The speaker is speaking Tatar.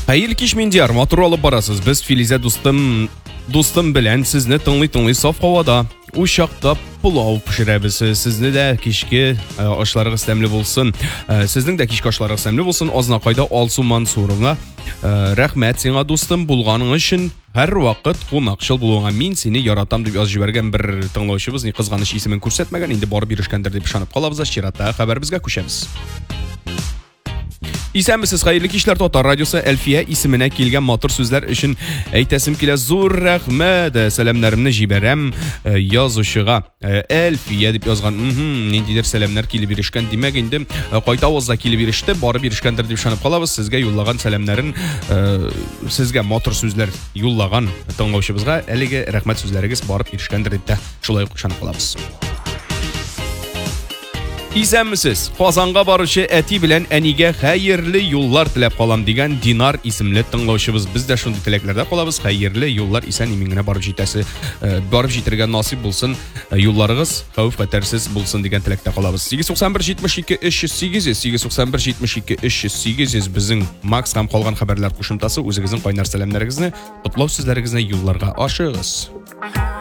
Hayırlı kеш мен дияр, матур алып барасыз. Біз Филиза достым белән сезне тыңлый саф һавада. Ушакта пулау пешерәбез. Сезне дә кичке ашларыгыз тәмле булсын. Сезнең дә кичке ашларыгыз тәмле булсын. Азнакайда Алсу Мансурыңа рәхмәт сиңа дустым булганың өчен. Һәр вакыт кунакчыл булуңа мин сине яратам дип язып җибәргән бер тыңлаучыбыз ни кызганыч исемен күрсәтмәгән. Инде барып ирешкәндер дип ышанып калабыз. Чираттагы хәбәребезгә күчәбез. Исәнмесез, хәерле кичләр, Татар радиосы Әлфия исеменә килгән матур сүзләр өчен әйтәсем килә. Зур рәхмәт. Сәламнарымны җибәрәм язучыга. Әлфия дип язган. Ниндидер сәламнар килеп ирешкән. Димәк, инде кайта авызда килеп иреште, барып ирешкәндер дип ышанып калабыз. Сезгә юллаган сәламнарын, сезгә матур сүзләр юллаган тыңлаучыбызга әлеге рәхмәт сүзләрегез барып ирешкәндер дип тә шулай ук ышанып калабыз. Исәнмесез, Казанга баручы әти белән әнигә хәерле юллар теләп калам дигән Динар исемле тыңлаучыбыз. Без дә шундый теләкләрдә калабыз. Хәерле юллар исән имин генә барып җитәсе, барып җитәргә насыйп булсын, юлларыгыз хәвеф-хәтәрсез булсын дигән теләктә калабыз. 891-72-308 безнең Макс һәм калган хәбәрләр кушымтасы. Үзегезнең кайнар сәламнарыгызны, котлау сүзләрегезне юлларга ашыгыз.